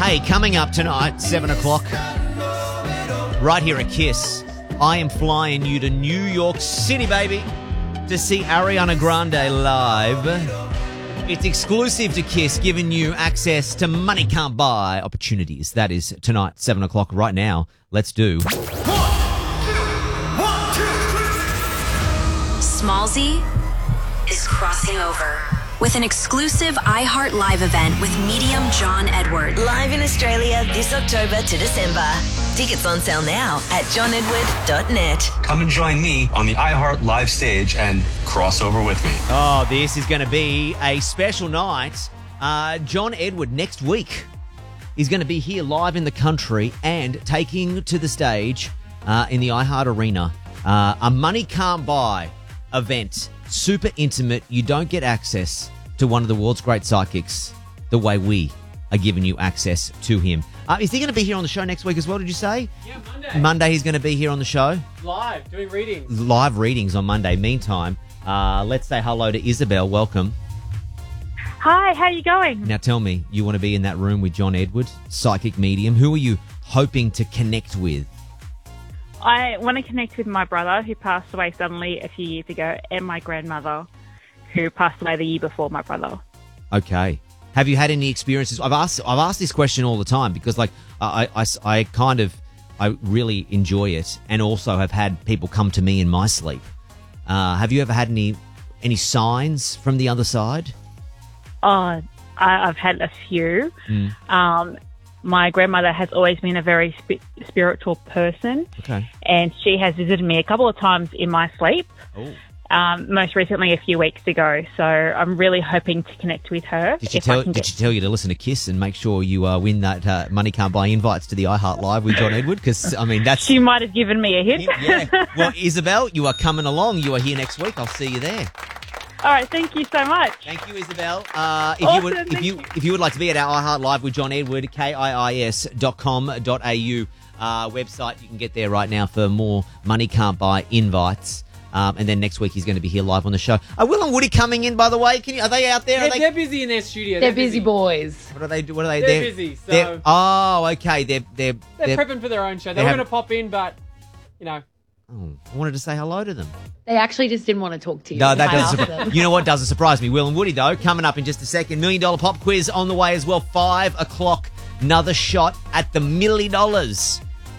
Hey, coming up tonight, 7 o'clock, right here at KISS, I am flying you to New York City, baby, to see Ariana Grande live. It's exclusive to KISS, giving you access to money can't buy opportunities. That is tonight, 7 o'clock. Right now, let's do... Smallzy is crossing over with an exclusive iHeart Live event with medium John Edward. Live in Australia this October to December. Tickets on sale now at johnedward.net. Come and join me on the iHeart Live stage and cross over with me. Oh, this is going to be a special night. John Edward next week is going to be here live in the country and taking to the stage in the iHeart Arena a money can't buy event. Super intimate. You don't get access to one of the world's great psychics the way we are giving you access to him. Is he going to be here on the show next week as well, did you say? Yeah, Monday. Monday he's going to be here on the show. Live, doing readings. Live readings on Monday. Meantime, let's say hello to Isabel. Welcome. Hi, how are you going? Now tell me, you want to be in that room with John Edward, psychic medium. Who are you hoping to connect with? I want to connect with my brother who passed away suddenly a few years ago and my grandmother who passed away the year before my brother. Okay. Have you had any experiences? I've asked this question all the time because like I really enjoy it and also have had people come to me in my sleep. Have you ever had any signs from the other side? Oh, I've had a few. My grandmother has always been a very spiritual person. Okay. And she has visited me a couple of times in my sleep. Oh. Most recently a few weeks ago. So I'm really hoping to connect with her. Did she tell you to listen to KISS and make sure you win that Money Can't Buy invites to the iHeart Live with John Edward? Because, I mean, that's... She might have given me a hint. Yeah. Well, Isabel, you are coming along. You are here next week. I'll see you there. All right, thank you so much. Thank you, Isabel. If you would like to be at our iHeart Live with John Edward, KIIS.com.au website, you can get there right now for more Money Can't Buy invites. And then next week he's going to be here live on the show. Are Will and Woody coming in, by the way? Are they out there? They're busy in their studio. They're busy boys. What are they? They're busy. So okay. They're prepping for their own show. They were going to pop in, but you know. Oh, I wanted to say hello to them. They actually just didn't want to talk to you. No, that doesn't. You know what doesn't surprise me? Will and Woody, though, coming up in just a second. $1 million pop quiz on the way as well. 5 o'clock. Another shot at the $1 million.